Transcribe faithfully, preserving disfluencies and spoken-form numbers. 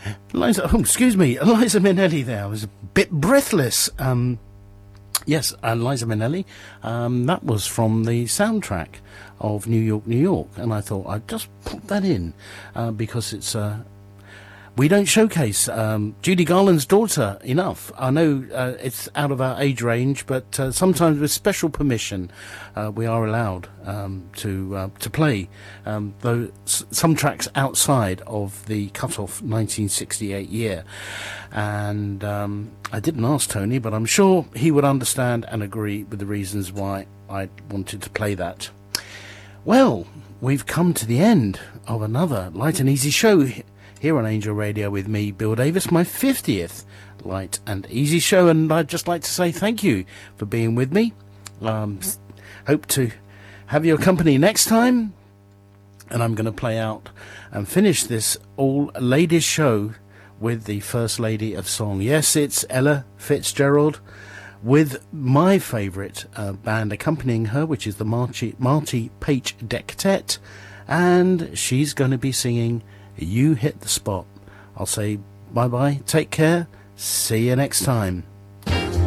Liza, oh, excuse me, Liza Minnelli there. I was a bit breathless. Um, yes, uh, Liza Minnelli. Um, that was from the soundtrack of New York, New York. And I thought I'd just pop that in uh, because it's... Uh, we don't showcase um, Judy Garland's daughter enough. I know uh, it's out of our age range, but uh, sometimes with special permission, uh, we are allowed um, to uh, to play um, those, some tracks outside of the cut-off nineteen sixty-eight year. And um, I didn't ask Tony, but I'm sure he would understand and agree with the reasons why I wanted to play that. Well, we've come to the end of another Light and Easy show here on Angel Radio with me, Bill Davis, my fiftieth Light and Easy show, and I'd just like to say thank you for being with me. Um, hope to have your company next time, and I'm going to play out and finish this all-ladies show with the First Lady of Song. Yes, it's Ella Fitzgerald, with my favourite uh, band accompanying her, which is the Marty, Marty Paich Dectet, and she's going to be singing You Hit the Spot. I'll say bye-bye, take care, see you next time.